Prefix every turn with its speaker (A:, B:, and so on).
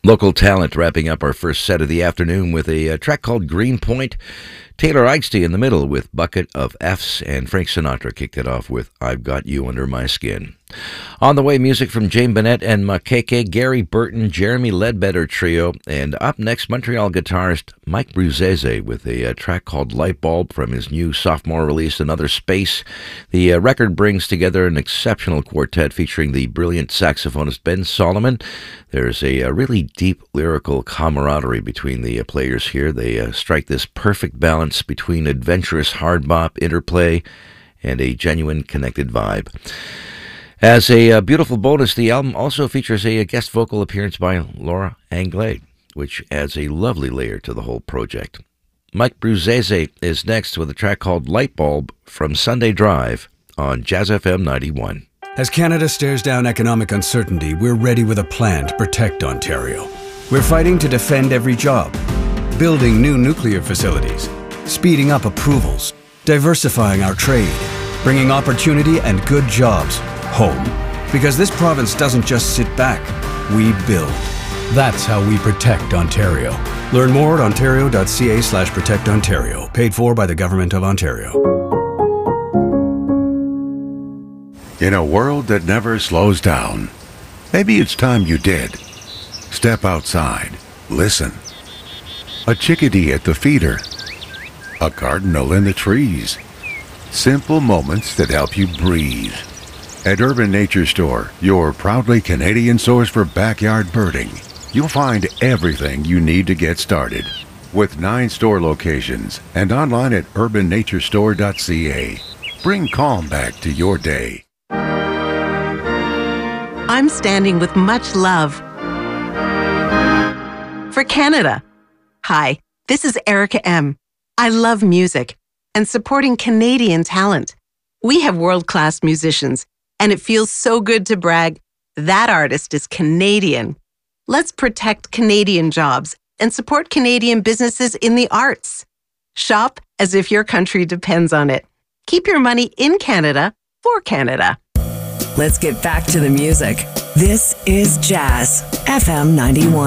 A: Local talent wrapping up our first set of the afternoon with a track called Greenpoint. Taylor Eichste in the middle with Bucket of F's, and Frank Sinatra kicked it off with I've Got You Under My Skin. On the way, music from Jane Bennett and Makeke, Gary Burton, Jeremy Ledbetter Trio, and up next, Montreal guitarist Mike Bruzzese with a track called Light Bulb from his new sophomore release, Another Space. The record brings together an exceptional quartet featuring the brilliant saxophonist Ben Solomon. There's a really deep lyrical camaraderie between the players here. They strike this perfect balance between adventurous hard bop interplay and a genuine connected vibe. As a beautiful bonus, the album also features a guest vocal appearance by Laura Anglais, which adds a lovely layer to the whole project. Mike Bruzzese is next with a track called Light Bulb from Sunday Drive on Jazz FM 91.
B: As Canada stares down economic uncertainty, we're ready with a plan to protect Ontario. We're fighting to defend every job, building new nuclear facilities, speeding up approvals, diversifying our trade, bringing opportunity and good jobs home. Because this province doesn't just sit back, we build. That's how we protect Ontario. Learn more at ontario.ca/protectontario. Paid for by the Government of Ontario.
C: In a world that never slows down, maybe it's time you did. Step outside. Listen. A chickadee at the feeder. A cardinal in the trees. Simple moments that help you breathe. At Urban Nature Store, your proudly Canadian source for backyard birding, you'll find everything you need to get started. With 9 store locations and online at urbannaturestore.ca. Bring calm back to your day.
D: I'm standing with much love for Canada. Hi, this is Erica M. I love music and supporting Canadian talent. We have world-class musicians, and it feels so good to brag, that artist is Canadian. Let's protect Canadian jobs and support Canadian businesses in the arts. Shop as if your country depends on it. Keep your money in Canada for Canada.
E: Let's get back to the music. This is Jazz FM 91.